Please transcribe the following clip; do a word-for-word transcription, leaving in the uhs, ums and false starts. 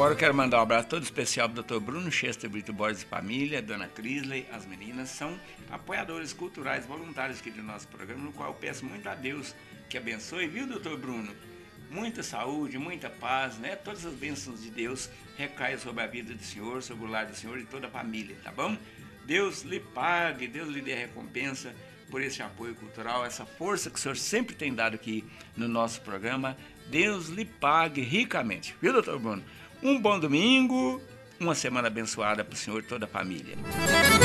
Agora eu quero mandar um abraço todo especial para o doutor Bruno Chester Brito Borges e família, Dona Crisley, as meninas, são apoiadores culturais voluntários aqui do nosso programa, no qual eu peço muito a Deus que abençoe, viu, doutor Bruno? Muita saúde, muita paz, né? Todas as bênçãos de Deus recaiam sobre a vida do senhor, sobre o lar do senhor e toda a família, tá bom? Deus lhe pague, Deus lhe dê recompensa por esse apoio cultural, essa força que o senhor sempre tem dado aqui no nosso programa. Deus lhe pague ricamente, viu, doutor Bruno? Um bom domingo, uma semana abençoada para o senhor e toda a família.